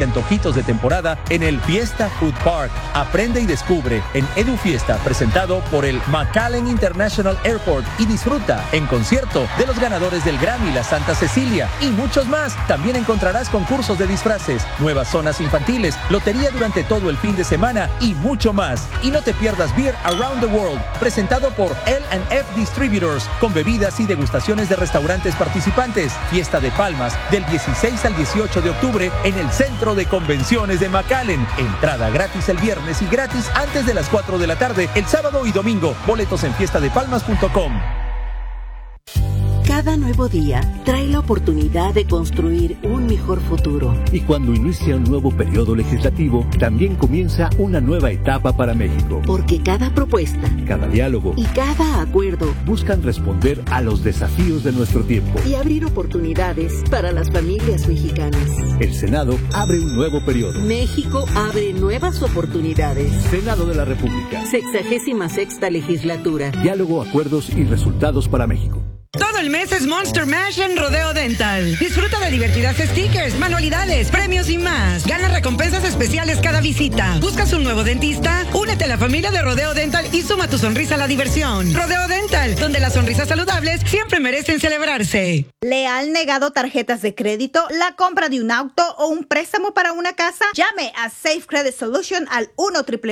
antojitos de temporada en el Fiesta Food Park. Aprende y descubre en EduFiesta, presentado por el McAllen International Airport, y disfruta en concierto de los ganadores del Grammy, la Santa Cecilia, y muchos más. También encontrarás concursos de disfraces, nuevas zonas infantiles, lotería durante todo el fin de semana y mucho más. Y no te pierdas Beer Around the World, presentado por L&F Distributors, con bebidas y degustaciones de restaurantes participantes. Fiesta de Palmas del 16 al 18 de octubre en el Centro de Convenciones de McAllen. Entrada gratis el viernes y gratis antes de las 4 de la tarde el sábado y domingo. Boletos en fiestadepalmas.com. Cada nuevo día trae la oportunidad de construir un mejor futuro. Y cuando inicia un nuevo periodo legislativo, también comienza una nueva etapa para México. Porque cada propuesta, cada diálogo y cada acuerdo buscan responder a los desafíos de nuestro tiempo y abrir oportunidades para las familias mexicanas. El Senado abre un nuevo periodo. México abre nuevas oportunidades. Senado de la República. 66ª legislatura. Diálogo, acuerdos y resultados para México. Todo el mes es Monster Mash en Rodeo Dental. Disfruta de divertidas stickers, manualidades, premios y más. Gana recompensas especiales cada visita. ¿Buscas un nuevo dentista? Únete a la familia de Rodeo Dental y suma tu sonrisa a la diversión. Rodeo Dental, donde las sonrisas saludables siempre merecen celebrarse. ¿Le han negado tarjetas de crédito, la compra de un auto o un préstamo para una casa? Llame a Safe Credit Solution al 1-888